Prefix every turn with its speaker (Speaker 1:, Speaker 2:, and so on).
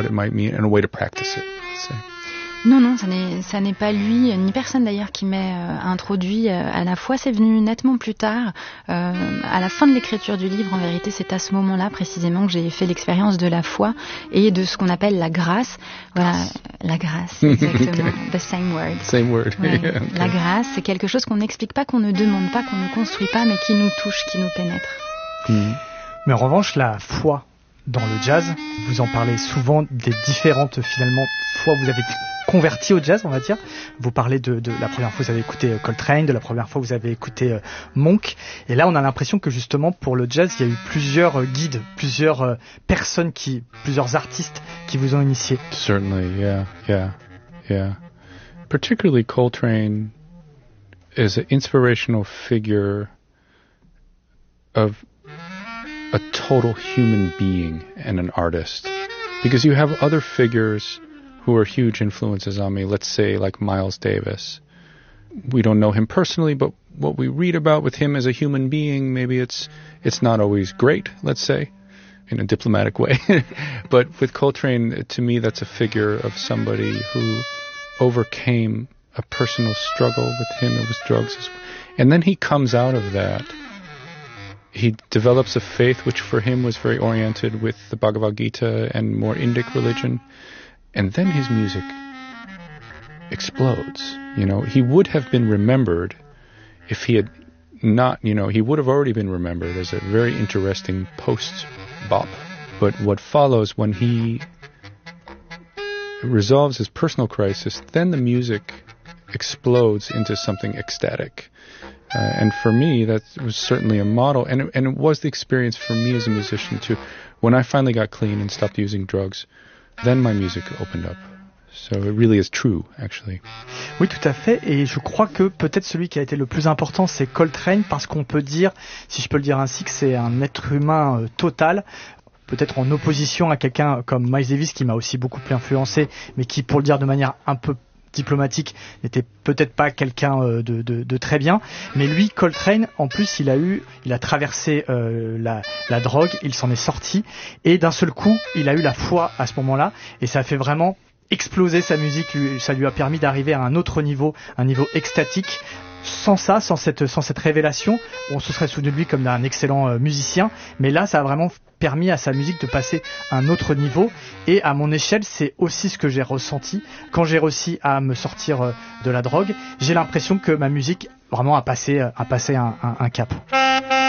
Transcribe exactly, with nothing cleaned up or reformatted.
Speaker 1: what it might mean and a way to practice it, let's say.
Speaker 2: Non, non, ça n'est, ça n'est pas lui, ni personne d'ailleurs qui m'ait euh, introduit euh, à la foi. C'est venu nettement plus tard, euh, à la fin de l'écriture du livre. En vérité, c'est à ce moment-là précisément que j'ai fait l'expérience de la foi et de ce qu'on appelle la grâce. Voilà, la grâce, exactement. The same word.
Speaker 1: Same word.
Speaker 2: Ouais.
Speaker 1: Yeah, okay.
Speaker 2: La grâce, c'est quelque chose qu'on n'explique pas, qu'on ne demande pas, qu'on ne construit pas, mais qui nous touche, qui nous pénètre.
Speaker 1: Mm.
Speaker 3: Mais en revanche, la foi dans le jazz, vous en parlez souvent des différentes, finalement, fois où vous avez converti au jazz, on va dire. Vous parlez de, de la première fois vous avez écouté Coltrane, de la première fois vous avez écouté euh, Monk. Et là, on a l'impression que justement, pour le jazz, il y a eu plusieurs euh, guides, plusieurs euh, personnes, qui, plusieurs artistes qui vous ont initié.
Speaker 1: Certainly, yeah, yeah, yeah. Particularly Coltrane is an inspirational figure of a total human being and an artist. Because you have other figures who are huge influences on me, let's say like Miles Davis. We don't know him personally, but what we read about with him as a human being, maybe it's it's not always great, let's say, in a diplomatic way. But with Coltrane, to me, that's a figure of somebody who overcame a personal struggle with him. It was drugs. And then he comes out of that. He develops a faith which for him was very oriented with the Bhagavad Gita and more Indic religion. And then his music explodes. You know, he would have been remembered if he had not, you know, he would have already been remembered as a very interesting post-bop. But what follows when he resolves his personal crisis, then the music explodes into something ecstatic. Uh, and for me, that was certainly a model, and it, and it was the experience for me as a musician too. When I finally got clean and stopped using drugs, then my music opened up. So it really is true, actually.
Speaker 3: Oui, tout à fait. Et je crois que peut-être celui qui a été le plus important, c'est Coltrane, parce qu'on peut dire, si je peux le dire ainsi, que c'est un être humain euh, total. Peut-être en opposition à quelqu'un comme Miles Davis, qui m'a aussi beaucoup influencé, mais qui, pour le dire de manière un peu diplomatique, n'était peut-être pas quelqu'un euh, de, de, de très bien, mais lui, Coltrane, en plus, il a eu, il a traversé euh, la, la drogue, il s'en est sorti, et d'un seul coup, il a eu la foi à ce moment-là, et ça a fait vraiment exploser sa musique, lui, ça lui a permis d'arriver à un autre niveau, un niveau extatique. Sans ça, sans cette, sans cette révélation, on se serait souvenu de lui comme d'un excellent euh, musicien, mais là, ça a vraiment permis à sa musique de passer à un autre niveau, et à mon échelle, c'est aussi ce que j'ai ressenti quand j'ai réussi à me sortir euh, de la drogue. J'ai l'impression que ma musique vraiment a passé, a passé un, un, un cap.